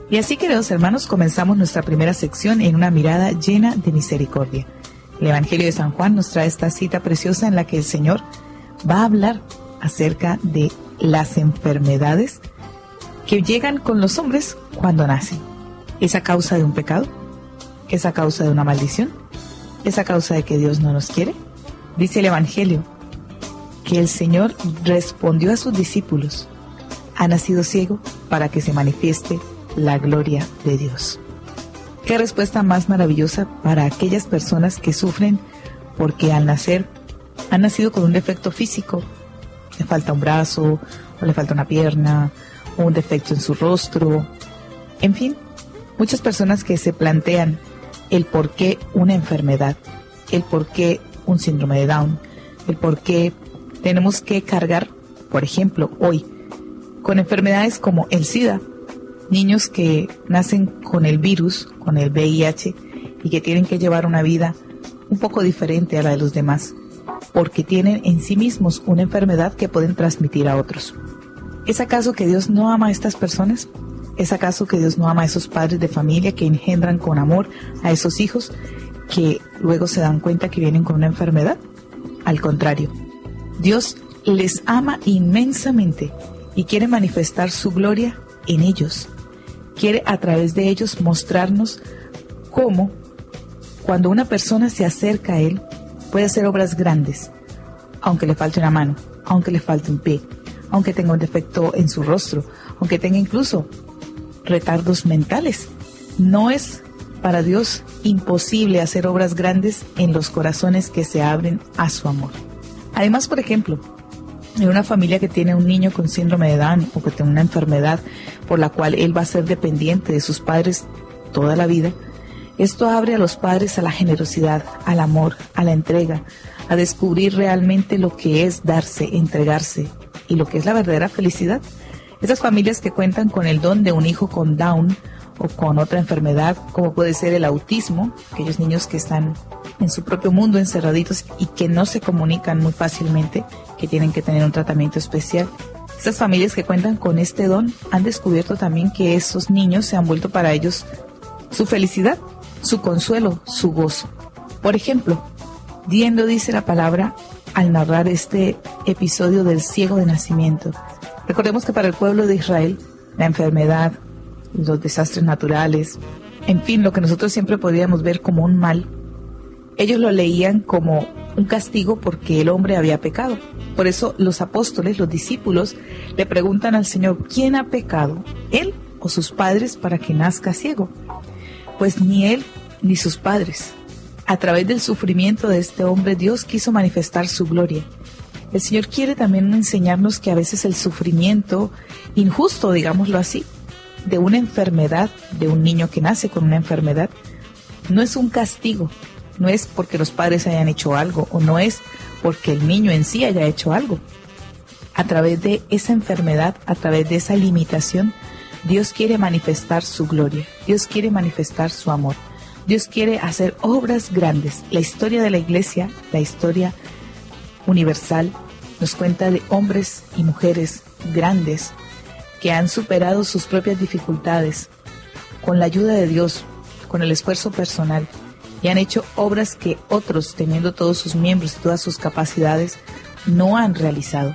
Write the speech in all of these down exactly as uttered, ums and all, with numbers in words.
Y así, queridos hermanos, comenzamos nuestra primera sección en una mirada llena de misericordia. El Evangelio de San Juan nos trae esta cita preciosa en la que el Señor va a hablar acerca de las enfermedades que llegan con los hombres cuando nacen. ¿Es a causa de un pecado? ¿Es a causa de una maldición? ¿Es a causa de que Dios no nos quiere? Dice el Evangelio que el Señor respondió a sus discípulos: ha nacido ciego para que se manifieste la gloria de Dios. Qué respuesta más maravillosa para aquellas personas que sufren porque al nacer han nacido con un defecto físico. Le falta un brazo, o le falta una pierna, o un defecto en su rostro. En fin, muchas personas que se plantean el por qué una enfermedad, el por qué un síndrome de Down, el por qué tenemos que cargar, por ejemplo, hoy, con enfermedades como el SIDA, niños que nacen con el virus, con el V I H, y que tienen que llevar una vida un poco diferente a la de los demás, porque tienen en sí mismos una enfermedad que pueden transmitir a otros. ¿Es acaso que Dios no ama a estas personas? ¿Es acaso que Dios no ama a esos padres de familia que engendran con amor a esos hijos que luego se dan cuenta que vienen con una enfermedad? Al contrario, Dios les ama inmensamente y quiere manifestar su gloria en ellos. Quiere a través de ellos mostrarnos cómo, cuando una persona se acerca a Él, puede hacer obras grandes, aunque le falte una mano, aunque le falte un pie, aunque tenga un defecto en su rostro, aunque tenga incluso retardos mentales. No es para Dios imposible hacer obras grandes en los corazones que se abren a su amor. Además, por ejemplo, en una familia que tiene un niño con síndrome de Down o que tiene una enfermedad por la cual él va a ser dependiente de sus padres toda la vida, esto abre a los padres a la generosidad, al amor, a la entrega, a descubrir realmente lo que es darse, entregarse y lo que es la verdadera felicidad. Esas familias que cuentan con el don de un hijo con Down o con otra enfermedad, como puede ser el autismo, aquellos niños que están en su propio mundo encerraditos y que no se comunican muy fácilmente, que tienen que tener un tratamiento especial. Estas familias que cuentan con este don han descubierto también que esos niños se han vuelto para ellos su felicidad, su consuelo, su gozo. Por ejemplo, Diendo dice la palabra al narrar este episodio del ciego de nacimiento. Recordemos que para el pueblo de Israel, la enfermedad, los desastres naturales, en fin, lo que nosotros siempre podríamos ver como un mal, ellos lo leían como un castigo porque el hombre había pecado. Por eso los apóstoles, los discípulos, le preguntan al Señor: ¿quién ha pecado, él o sus padres, para que nazca ciego? Pues ni él ni sus padres. A través del sufrimiento de este hombre, Dios quiso manifestar su gloria. El Señor quiere también enseñarnos que a veces el sufrimiento injusto, digámoslo así, de una enfermedad, de un niño que nace con una enfermedad, no es un castigo, no es porque los padres hayan hecho algo o no es porque el niño en sí haya hecho algo. A través de esa enfermedad, a través de esa limitación, Dios quiere manifestar su gloria, Dios quiere manifestar su amor, Dios quiere hacer obras grandes. La historia de la iglesia, la historia universal, nos cuenta de hombres y mujeres grandes que han superado sus propias dificultades con la ayuda de Dios, con el esfuerzo personal, y han hecho obras que otros, teniendo todos sus miembros y todas sus capacidades, no han realizado.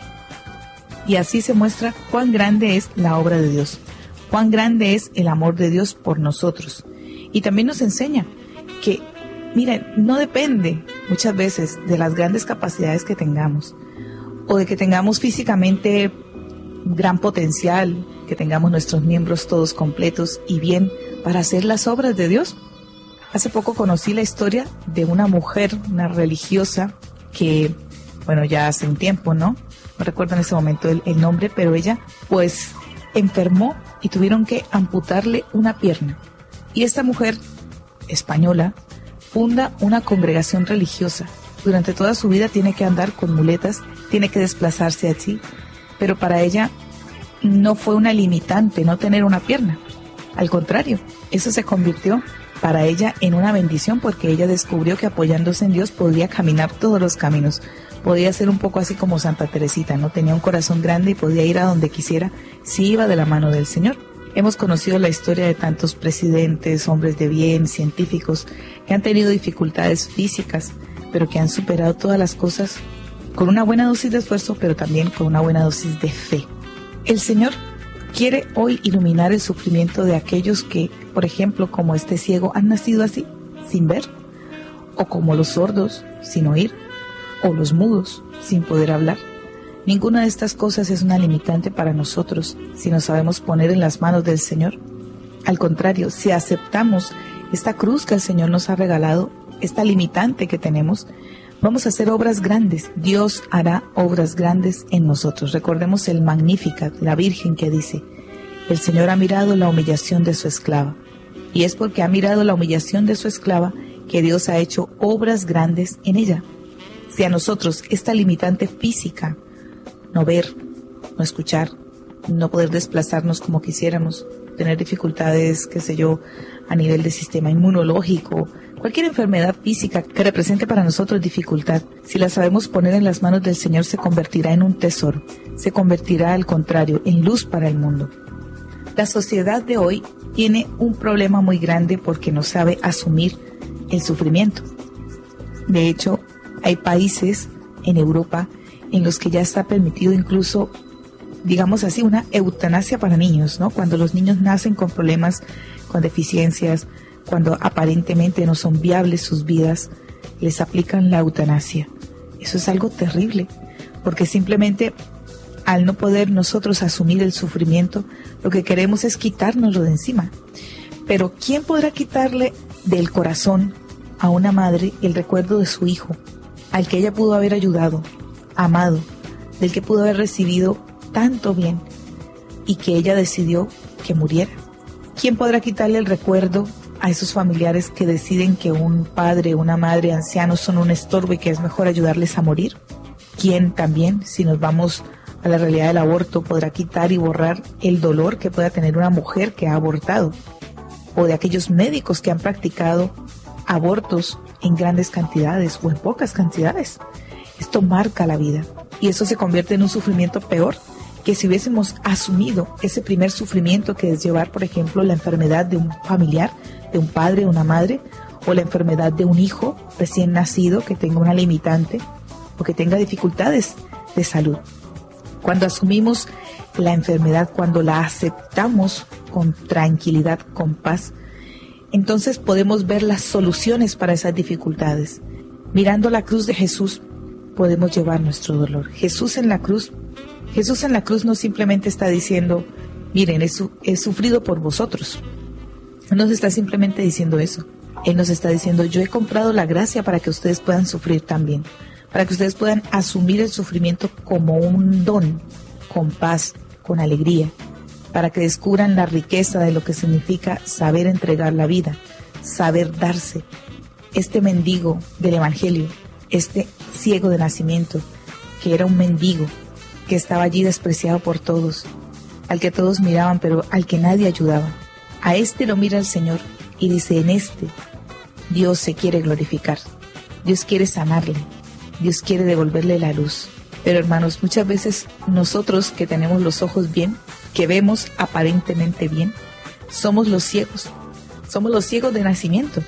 Y así se muestra cuán grande es la obra de Dios, cuán grande es el amor de Dios por nosotros. Y también nos enseña que, miren, no depende muchas veces de las grandes capacidades que tengamos, o de que tengamos físicamente gran potencial, que tengamos nuestros miembros todos completos y bien para hacer las obras de Dios. Hace poco conocí la historia de una mujer, una religiosa, que, bueno, ya hace un tiempo, ¿no? No recuerdo en ese momento el, el nombre, pero ella, pues, enfermó y tuvieron que amputarle una pierna. Y esta mujer española funda una congregación religiosa. Durante toda su vida tiene que andar con muletas, tiene que desplazarse así, pero para ella no fue una limitante no tener una pierna. Al contrario, eso se convirtió para ella en una bendición, porque ella descubrió que apoyándose en Dios podía caminar todos los caminos. Podía ser un poco así como Santa Teresita, ¿no? Tenía un corazón grande y podía ir a donde quisiera si iba de la mano del Señor. Hemos conocido la historia de tantos presidentes, hombres de bien, científicos, que han tenido dificultades físicas, pero que han superado todas las cosas con una buena dosis de esfuerzo, pero también con una buena dosis de fe. El Señor quiere hoy iluminar el sufrimiento de aquellos que, por ejemplo, como este ciego, han nacido así, sin ver, o como los sordos, sin oír, o los mudos, sin poder hablar. Ninguna de estas cosas es una limitante para nosotros si nos sabemos poner en las manos del Señor. Al contrario, si aceptamos esta cruz que el Señor nos ha regalado, esta limitante que tenemos, vamos a hacer obras grandes. Dios hará obras grandes en nosotros. Recordemos el Magnificat, la Virgen que dice: el Señor ha mirado la humillación de su esclava. Y es porque ha mirado la humillación de su esclava que Dios ha hecho obras grandes en ella. Si a nosotros esta limitante física, no ver, no escuchar, no poder desplazarnos como quisiéramos, tener dificultades, qué sé yo, a nivel de sistema inmunológico, cualquier enfermedad física que represente para nosotros dificultad, si la sabemos poner en las manos del Señor, se convertirá en un tesoro, se convertirá al contrario en luz para el mundo. La sociedad de hoy tiene un problema muy grande porque no sabe asumir el sufrimiento. De hecho, hay países en Europa en los que ya está permitido incluso, digamos así, una eutanasia para niños, ¿no? Cuando los niños nacen con problemas, con deficiencias, cuando aparentemente no son viables sus vidas, les aplican la eutanasia. Eso es algo terrible, porque simplemente al no poder nosotros asumir el sufrimiento, lo que queremos es quitárnoslo de encima. Pero ¿quién podrá quitarle del corazón a una madre el recuerdo de su hijo, al que ella pudo haber ayudado, amado, del que pudo haber recibido tanto bien y que ella decidió que muriera? ¿Quién podrá quitarle el recuerdo a esos familiares que deciden que un padre o una madre ancianos son un estorbo y que es mejor ayudarles a morir? ¿Quién también, si nos vamos a la realidad del aborto, podrá quitar y borrar el dolor que pueda tener una mujer que ha abortado? O de aquellos médicos que han practicado abortos en grandes cantidades o en pocas cantidades. Esto marca la vida y eso se convierte en un sufrimiento peor que si hubiésemos asumido ese primer sufrimiento que es llevar, por ejemplo, la enfermedad de un familiar, de un padre o una madre, o la enfermedad de un hijo recién nacido que tenga una limitante o que tenga dificultades de salud. Cuando asumimos la enfermedad, cuando la aceptamos con tranquilidad, con paz, entonces podemos ver las soluciones para esas dificultades. Mirando la cruz de Jesús, podemos llevar nuestro dolor. Jesús en la cruz, Jesús en la cruz no simplemente está diciendo, miren, he, su, he sufrido por vosotros. No nos está simplemente diciendo eso. Él nos está diciendo, yo he comprado la gracia para que ustedes puedan sufrir también, para que ustedes puedan asumir el sufrimiento como un don, con paz, con alegría, para que descubran la riqueza de lo que significa saber entregar la vida, saber darse. Este mendigo del Evangelio, este ciego de nacimiento, que era un mendigo, que estaba allí despreciado por todos, al que todos miraban pero al que nadie ayudaba. A este lo mira el Señor y dice, en este Dios se quiere glorificar, Dios quiere sanarle, Dios quiere devolverle la luz. Pero hermanos, muchas veces nosotros que tenemos los ojos bien, que vemos aparentemente bien, somos los ciegos, somos los ciegos de nacimiento,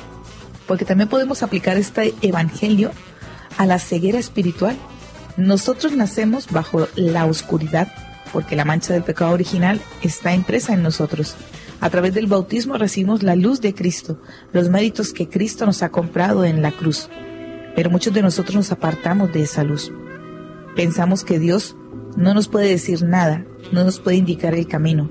porque también podemos aplicar este evangelio a la ceguera espiritual. Nosotros nacemos bajo la oscuridad, porque la mancha del pecado original está impresa en nosotros. A través del bautismo recibimos la luz de Cristo, los méritos que Cristo nos ha comprado en la cruz. Pero muchos de nosotros nos apartamos de esa luz. Pensamos que Dios no nos puede decir nada, no nos puede indicar el camino.